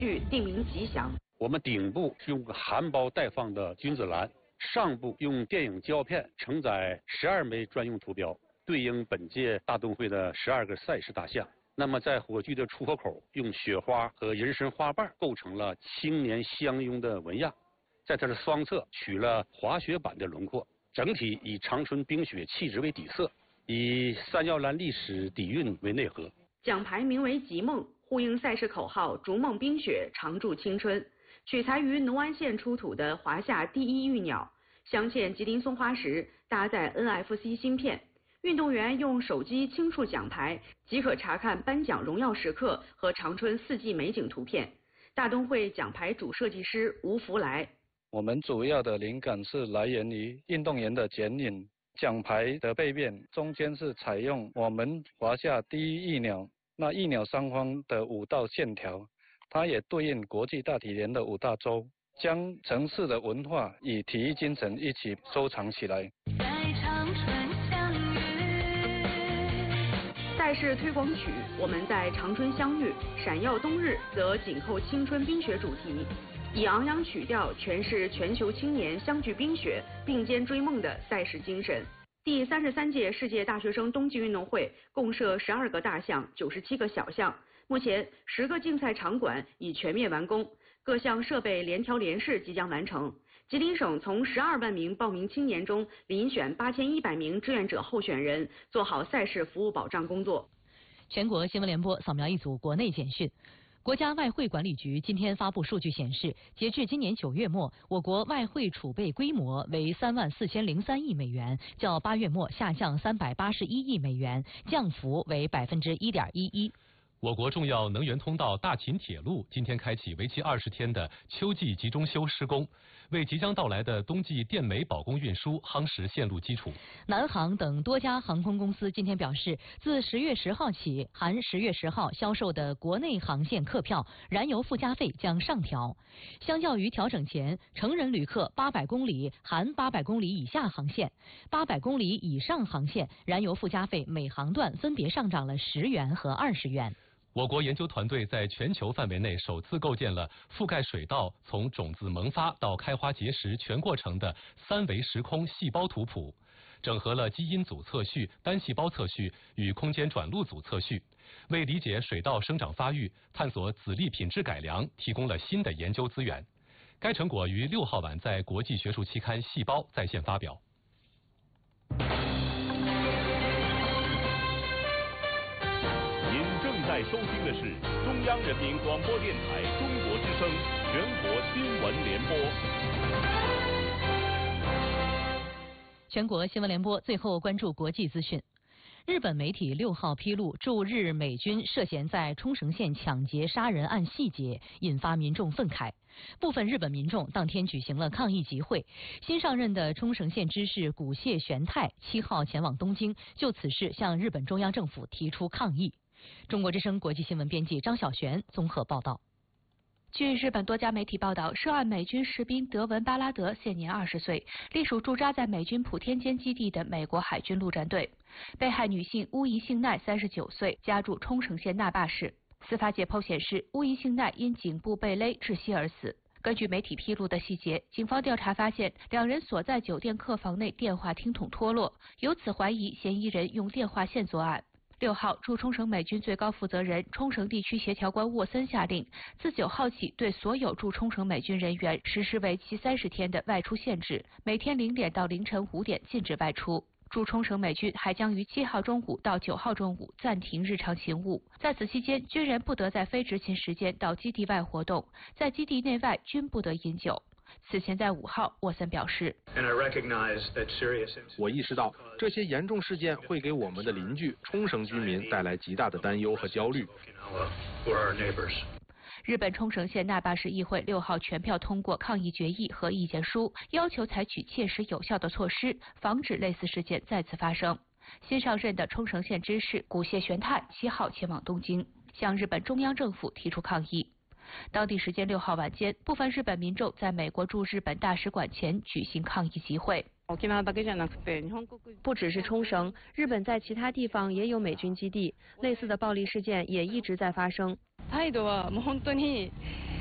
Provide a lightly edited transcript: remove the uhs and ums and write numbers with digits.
定名吉祥。 我们顶部用含苞待放的君子兰，上部用电影胶片承载12枚专用图标，对应本届大冬会的12个赛事大项。那么在火炬的出火口，用雪花和人参花瓣构成了青年相拥的纹样，在它的双侧取了滑雪板的轮廓，整体以长春冰雪气质为底色，以三药兰历史底蕴为内核。 奖牌名为吉梦，呼应赛事口号逐梦冰雪，常驻青春。取材于农安县出土的华夏第一玉鸟，镶嵌吉林松花石，搭载 NFC 芯片。运动员用手机轻触奖牌，即可查看颁奖荣耀时刻和长春四季美景图片。大冬会奖牌主设计师吴福来。 我们主要的灵感是来源于运动员的剪影，奖牌的背面中间是采用我们华夏第一玉鸟，那玉鸟上方的5道线条，它也对应国际大体联的5大洲，将城市的文化与体育精神一起收藏起来。 赛事推广曲《我们在长春相遇》，闪耀冬日则紧扣青春冰雪主题，以昂扬曲调诠释全球青年相聚冰雪、并肩追梦的赛事精神。第33届世界大学生冬季运动会共设12个大项、97个小项，目前10个竞赛场馆已全面完工，各项设备联调联试即将完成。吉林省从12万名报名青年中遴选8100名志愿者候选人，做好赛事服务保障工作。 全国新闻联播扫描一组国内简讯。国家外汇管理局今天发布数据显示，截至今年9月末，我国外汇储备规模为34003亿美元，较8月末下降381亿美元，降幅为1.11%。 我国重要能源通道大秦铁路今天开启为期20天的秋季集中修施工，为即将到来的冬季电煤保供运输夯实线路基础。 南航等多家航空公司今天表示，自10月10号起，含10月10号销售的国内航线客票燃油附加费将上调。相较于调整前，成人旅客800公里含800公里以下航线、800公里以上航线燃油附加费每航段分别上涨了10元和20元。 我国研究团队在全球范围内首次构建了覆盖水稻从种子萌发到开花结实全过程的3维时空细胞图谱，整合了基因组测序、单细胞测序与空间转录组测序，为理解水稻生长发育、探索籽粒品质改良提供了新的研究资源。该成果于6号晚在国际学术期刊《细胞》在线发表。 正在收听的是中央人民广播电台中国之声全国新闻联播。 全国新闻联播最后关注国际资讯。日本媒体6号披露驻日美军涉嫌在冲绳县抢劫杀人案细节，引发民众愤慨。部分日本民众当天举行了抗议集会。新上任的冲绳县知事古谢玄太7号前往东京，就此事向日本中央政府提出抗议。中国之声国际新闻编辑张小璇综合报道。 据日本多家媒体报道，涉案美军士兵德文·巴拉德现年20岁，隶属驻扎在美军普天间基地的美国海军陆战队。被害女性乌宜幸奈39岁，家住冲绳县那霸市。司法解剖显示，乌宜幸奈因颈部被勒窒息而死。根据媒体披露的细节，警方调查发现，两人所在酒店客房内电话听筒脱落，由此怀疑嫌疑人用电话线作案。6号，驻冲绳美军最高负责人、冲绳地区协调官沃森下令，自9号起对所有驻冲绳美军人员实施为期30天的外出限制，每天0点到凌晨5点禁止外出。驻冲绳美军还将于7号中午到9号中午暂停日常勤务，在此期间，军人不得在非执勤时间到基地外活动，在基地内外均不得饮酒。此前在5号，沃森表示， 我意识到这些严重事件会给我们的邻居冲绳居民带来极大的担忧和焦虑。 日本冲绳县那霸市议会6号全票通过抗议决议和意见书，要求采取切实有效的措施，防止类似事件再次发生。新上任的冲绳县知事古谢玄太7号前往东京，向日本中央政府提出抗议。当地时间6号晚间，部分日本民众在美国驻日本大使馆前举行抗议集会。 不只是冲绳，日本在其他地方也有美军基地，类似的暴力事件也一直在发生。